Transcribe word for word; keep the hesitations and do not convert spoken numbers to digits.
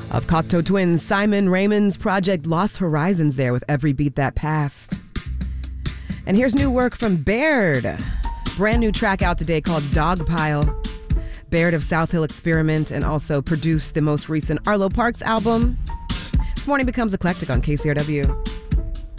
of Cocteau Twins, Simon Raymond's project Lost Horizons there with Every Beat That Passed. And here's new work from Baird. Brand new track out today called Dogpile. Baird of South Hill Experiment and also produced the most recent Arlo Parks album. This morning becomes eclectic on K C R W.